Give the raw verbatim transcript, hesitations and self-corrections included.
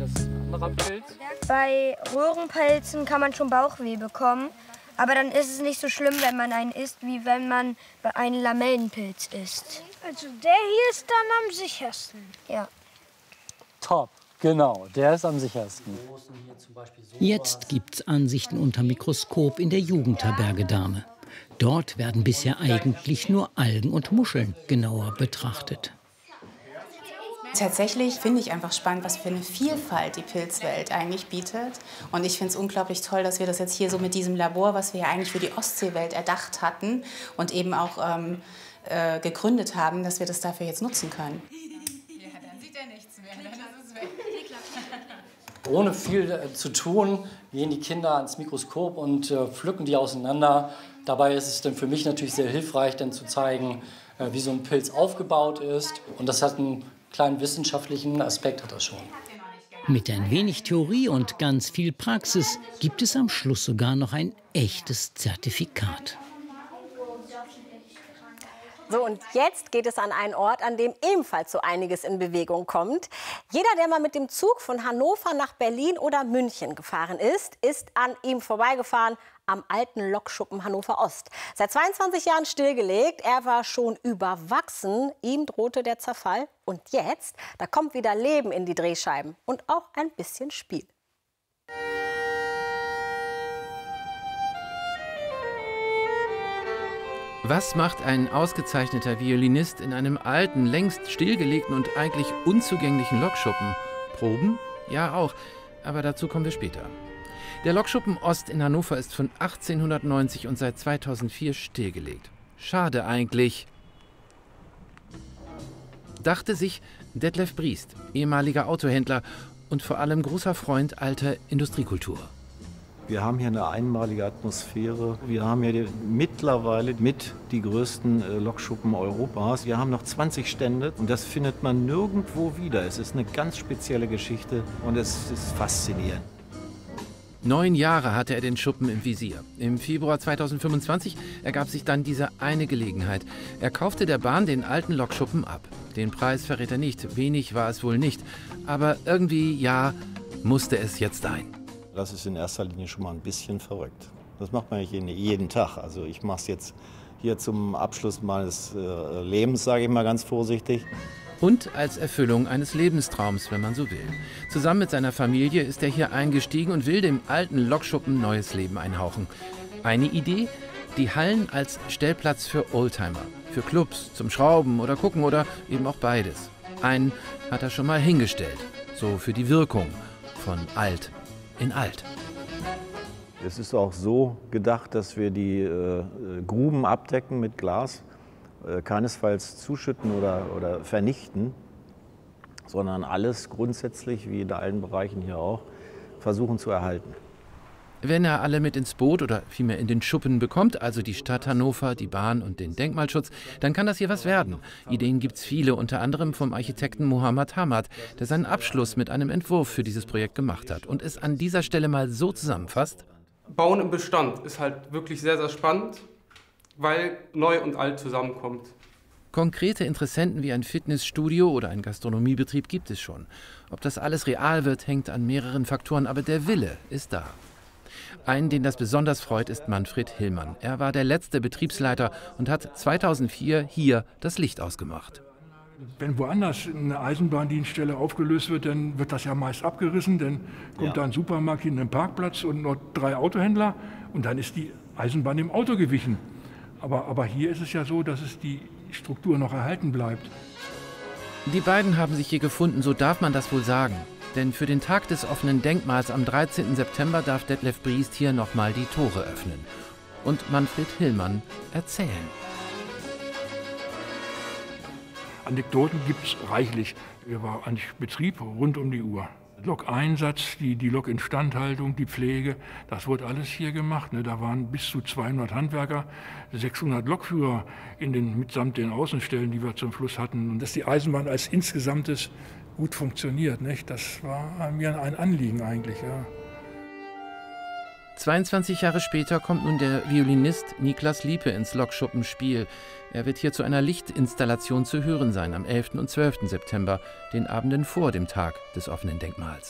als anderer Pilz? Bei Röhrenpelzen kann man schon Bauchweh bekommen. Aber dann ist es nicht so schlimm, wenn man einen isst, wie wenn man einen Lamellenpilz isst. Also der hier ist dann am sichersten. Ja. Top, genau, der ist am sichersten. Jetzt gibt's Ansichten unter Mikroskop in der Jugendherberge Dahme. Dort werden bisher eigentlich nur Algen und Muscheln genauer betrachtet. Tatsächlich finde ich einfach spannend, was für eine Vielfalt die Pilzwelt eigentlich bietet. Und ich finde es unglaublich toll, dass wir das jetzt hier so mit diesem Labor, was wir ja eigentlich für die Ostseewelt erdacht hatten und eben auch ähm, äh, gegründet haben, dass wir das dafür jetzt nutzen können. Ja, dann sieht er nichts mehr, dann ist es weg. Ohne viel äh, zu tun, gehen die Kinder ans Mikroskop und äh, pflücken die auseinander. Dabei ist es dann für mich natürlich sehr hilfreich, dann zu zeigen, äh, wie so ein Pilz aufgebaut ist. Und das hat einen kleinen wissenschaftlichen Aspekt, hat das schon. Mit ein wenig Theorie und ganz viel Praxis gibt es am Schluss sogar noch ein echtes Zertifikat. So, und jetzt geht es an einen Ort, an dem ebenfalls so einiges in Bewegung kommt. Jeder, der mal mit dem Zug von Hannover nach Berlin oder München gefahren ist, ist an ihm vorbeigefahren am alten Lokschuppen Hannover Ost. Seit zweiundzwanzig Jahren stillgelegt, er war schon überwachsen, ihm drohte der Zerfall. Und jetzt, da kommt wieder Leben in die Drehscheiben und auch ein bisschen Spiel. Was macht ein ausgezeichneter Violinist in einem alten, längst stillgelegten und eigentlich unzugänglichen Lokschuppen? Proben? Ja, auch. Aber dazu kommen wir später. Der Lokschuppen Ost in Hannover ist von achtzehnhundertneunzig und seit zweitausendvier stillgelegt. Schade eigentlich, dachte sich Detlef Briest, ehemaliger Autohändler und vor allem großer Freund alter Industriekultur. Wir haben hier eine einmalige Atmosphäre. Wir haben hier die, mittlerweile mit die größten äh, Lokschuppen Europas. Wir haben noch zwanzig Stände und das findet man nirgendwo wieder. Es ist eine ganz spezielle Geschichte und es ist faszinierend. Neun Jahre hatte er den Schuppen im Visier. Im Februar zweitausendfünfundzwanzig ergab sich dann diese eine Gelegenheit. Er kaufte der Bahn den alten Lokschuppen ab. Den Preis verrät er nicht, wenig war es wohl nicht. Aber irgendwie, ja, musste es jetzt sein. Das ist in erster Linie schon mal ein bisschen verrückt. Das macht man nicht jeden Tag. Also ich mache es jetzt hier zum Abschluss meines äh, Lebens, sage ich mal ganz vorsichtig. Und als Erfüllung eines Lebenstraums, wenn man so will. Zusammen mit seiner Familie ist er hier eingestiegen und will dem alten Lokschuppen neues Leben einhauchen. Eine Idee? Die Hallen als Stellplatz für Oldtimer. Für Clubs, zum Schrauben oder Gucken oder eben auch beides. Einen hat er schon mal hingestellt. So für die Wirkung von alt in alt. Es ist auch so gedacht, dass wir die äh, Gruben abdecken mit Glas. Keinesfalls zuschütten oder, oder vernichten, sondern alles grundsätzlich, wie in allen Bereichen hier auch, versuchen zu erhalten. Wenn er alle mit ins Boot oder vielmehr in den Schuppen bekommt, also die Stadt Hannover, die Bahn und den Denkmalschutz, dann kann das hier was werden. Ideen gibt's viele, unter anderem vom Architekten Mohammad Hamad, der seinen Abschluss mit einem Entwurf für dieses Projekt gemacht hat und es an dieser Stelle mal so zusammenfasst. Bauen im Bestand ist halt wirklich sehr, sehr spannend, weil neu und alt zusammenkommt. Konkrete Interessenten wie ein Fitnessstudio oder ein Gastronomiebetrieb gibt es schon. Ob das alles real wird, hängt an mehreren Faktoren, aber der Wille ist da. Einen, den das besonders freut, ist Manfred Hillmann. Er war der letzte Betriebsleiter und hat zweitausendvier hier das Licht ausgemacht. Wenn woanders eine Eisenbahndienststelle aufgelöst wird, dann wird das ja meist abgerissen. Dann kommt ja da ein Supermarkt in den Parkplatz und noch drei Autohändler und dann ist die Eisenbahn im Auto gewichen. Aber, aber hier ist es ja so, dass es die Struktur noch erhalten bleibt. Die beiden haben sich hier gefunden, so darf man das wohl sagen. Denn für den Tag des offenen Denkmals am dreizehnten September darf Detlef Briest hier nochmal die Tore öffnen. Und Manfred Hillmann erzählen. Anekdoten gibt es reichlich. Hier war eigentlich Betrieb rund um die Uhr. Lok-Einsatz, die, die Lok-Instandhaltung, die Pflege, das wurde alles hier gemacht. Ne? Da waren bis zu zweihundert Handwerker, sechshundert Lokführer in den, mitsamt den Außenstellen, die wir zum Schluss hatten. Und dass die Eisenbahn als Insgesamtes gut funktioniert, nicht? Das war mir ein Anliegen eigentlich. Ja. zweiundzwanzig Jahre später kommt nun der Violinist Niklas Liepe ins Lokschuppenspiel. Er wird hier zu einer Lichtinstallation zu hören sein am elften und zwölften September, den Abenden vor dem Tag des offenen Denkmals.